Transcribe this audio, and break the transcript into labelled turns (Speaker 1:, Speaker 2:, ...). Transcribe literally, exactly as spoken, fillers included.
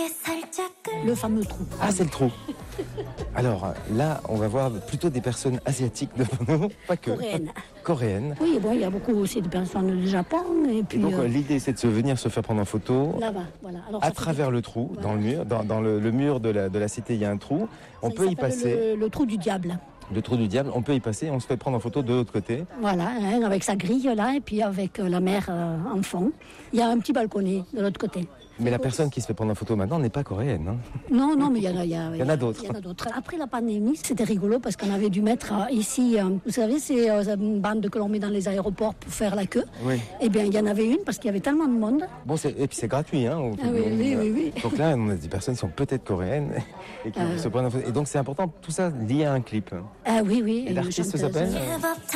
Speaker 1: Le fameux trou.
Speaker 2: Ah, c'est le trou. Alors là, on va voir plutôt des personnes asiatiques devant nous, pas que.
Speaker 1: Coréennes.
Speaker 2: Coréennes.
Speaker 1: Oui, bon, il y a beaucoup aussi de personnes du Japon. Et puis,
Speaker 2: Et donc
Speaker 1: euh,
Speaker 2: l'idée, c'est de se venir se faire prendre en photo.
Speaker 1: là-bas, voilà. Alors,
Speaker 2: À
Speaker 1: ça fait
Speaker 2: travers
Speaker 1: des-
Speaker 2: le trou,
Speaker 1: voilà.
Speaker 2: dans le mur, dans, dans le, le mur de la, de la cité, il y a un trou. On
Speaker 1: Ça,
Speaker 2: peut
Speaker 1: il
Speaker 2: y
Speaker 1: s'appelle
Speaker 2: passer,
Speaker 1: Le, le trou du diable.
Speaker 2: le trou du diable, on peut y passer, on se fait prendre en photo de l'autre côté.
Speaker 1: Voilà, hein, avec sa grille là, et puis avec euh, la mer euh, en fond. Il y a un petit balconnet de l'autre côté.
Speaker 2: Mais la personne qui se fait prendre en photo maintenant n'est pas coréenne. Hein.
Speaker 1: Non, non, mais il y en a, il y a,
Speaker 2: Il y en a d'autres.
Speaker 1: il y en a d'autres. Après la pandémie, c'était rigolo parce qu'on avait dû mettre euh, ici, euh, vous savez, c'est euh, une bande que l'on met dans les aéroports pour faire la queue.
Speaker 2: Oui.
Speaker 1: Eh bien, il y en avait une parce qu'il y avait tellement de monde.
Speaker 2: Bon, c'est- et puis c'est gratuit. Hein, au-
Speaker 1: Ah oui, oui, oui, oui.
Speaker 2: Donc là, on a des personnes qui sont peut-être coréennes et qui
Speaker 1: Euh.
Speaker 2: se prennent en photo. Et donc c'est important, tout ça lié à un clip.
Speaker 1: Ah oui, oui.
Speaker 2: Et
Speaker 1: une
Speaker 2: l'artiste
Speaker 1: chanteuse.
Speaker 2: s'appelle